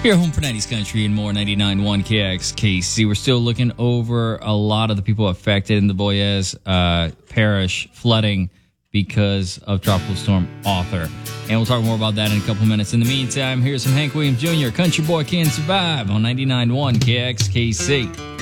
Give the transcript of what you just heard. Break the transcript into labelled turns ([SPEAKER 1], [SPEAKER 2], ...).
[SPEAKER 1] Your home for 90s country and more. 99.1 KXKC. We're still looking over a lot of the people affected in the Boyes Parish flooding because of Tropical Storm Arthur. And we'll talk more about that in a couple minutes. In the meantime, here's some Hank Williams Jr. Country Boy Can't Survive on 99.1 KXKC.